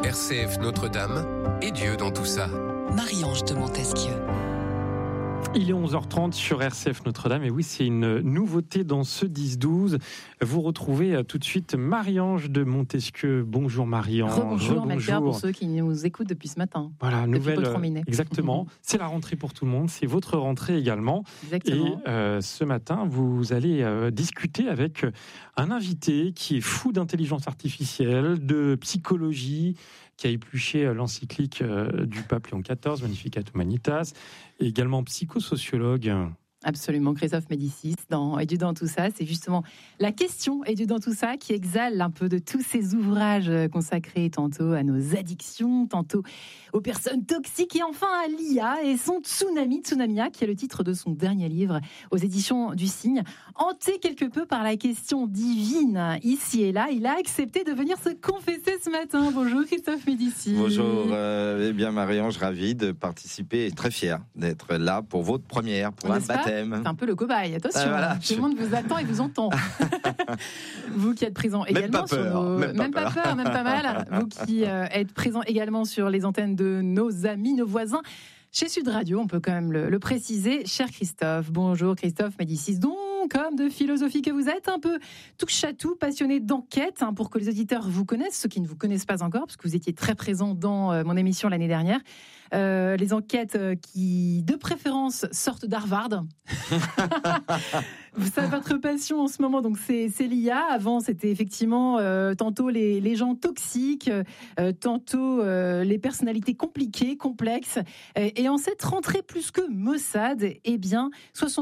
RCF Notre-Dame et Dieu dans tout ça. Marie-Ange de Montesquieu. Il est 11h30 sur RCF Notre-Dame et oui, c'est une nouveauté dans ce 10-12. Vous retrouvez tout de suite Marie-Ange de Montesquieu. Bonjour Marie-Ange. Rebonjour Melchior pour ceux qui nous écoutent depuis ce matin. Voilà, nouvelle. Exactement. C'est la rentrée pour tout le monde, c'est votre rentrée également. Exactement. Et ce matin, vous allez discuter avec un invité qui est fou d'intelligence artificielle, de psychologie, qui a épluché l'encyclique du pape Léon XIV, Magnificat Humanitas, et également psychosociologue. Absolument, Christophe Médicis dans Et Dieu dans tout ça, c'est justement la question Et Dieu dans tout ça qui exhale un peu de tous ces ouvrages consacrés tantôt à nos addictions, tantôt aux personnes toxiques et enfin à l'IA et son Tsunamia, qui est le titre de son dernier livre aux éditions du Cygne. Hanté quelque peu par la question divine ici et là, il a accepté de venir se confesser ce matin. Bonjour Christophe Médicis. Bonjour, eh bien Marie-Ange, ravi de participer et très fier d'être là pour votre première, pour un baptême. C'est un peu le cobaye, attention, voilà, tout le monde vous attend et vous entend. Vous qui êtes présent également sur nos... Même pas peur, même pas mal. Vous qui êtes présent également sur les antennes de nos amis, nos voisins. Chez Sud Radio, on peut quand même le préciser. Cher Christophe, bonjour Christophe Médicis. Donc, comme de philosophie que vous êtes, un peu touche à tout, passionné d'enquête, pour que les auditeurs vous connaissent, ceux qui ne vous connaissent pas encore, parce que vous étiez très présent dans mon émission l'année dernière. Les enquêtes qui, de préférence, sortent d'Harvard. Ça, votre passion en ce moment, donc c'est l'IA. Avant, c'était effectivement tantôt les gens toxiques, tantôt les personnalités compliquées, complexes. Et en cette rentrée plus que maussade, eh bien,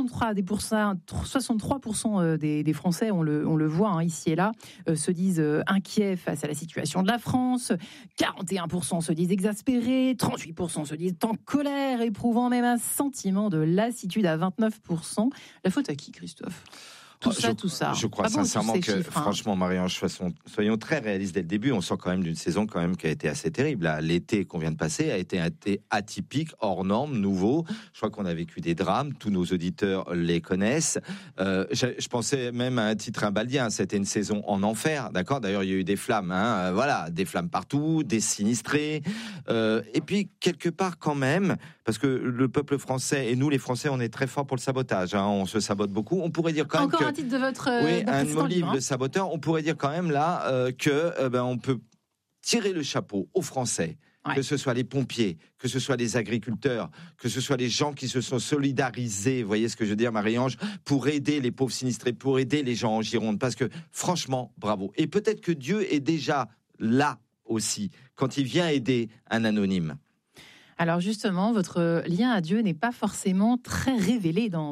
63% des Français, on le voit ici et là, se disent inquiets face à la situation de la France. 41% se disent exaspérés, 38% se disent en colère, éprouvant même un sentiment de lassitude à 29%. La faute à qui, Christophe ? Tout ça. Je crois sincèrement que, franchement, Marie-Ange, soyons très réalistes dès le début. On sort quand même d'une saison qui a été assez terrible. Là, l'été qu'on vient de passer a été atypique, hors norme, nouveau. Je crois qu'on a vécu des drames. Tous nos auditeurs les connaissent. Je pensais même à un titre imbaldien. C'était une saison en enfer, d'accord ? D'ailleurs, il y a eu des flammes, des flammes partout, des sinistrés. Et puis, quelque part quand même, parce que le peuple français, et nous les Français, on est très forts pour le sabotage. On se sabote beaucoup. On pourrait dire quand même un titre de votre un de mon livre, Le Saboteur. On pourrait dire quand même là on peut tirer le chapeau aux Français, que ce soit les pompiers, que ce soit les agriculteurs, que ce soit les gens qui se sont solidarisés, vous voyez ce que je veux dire, Marie-Ange, pour aider les pauvres sinistrés, pour aider les gens en Gironde, parce que franchement, bravo. Et peut-être que Dieu est déjà là aussi, quand il vient aider un anonyme. Alors justement, votre lien à Dieu n'est pas forcément très révélé dans